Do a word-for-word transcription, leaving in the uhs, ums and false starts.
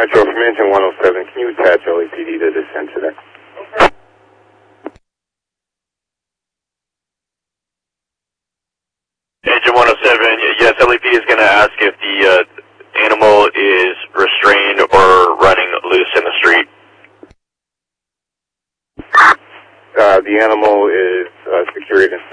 Metro from engine one oh seven, can you attach L A P D to this incident? Engine one oh seven, yes, L A P D is going to ask if the uh, animal is restrained or running loose in the street. Uh, the animal is uh, secured in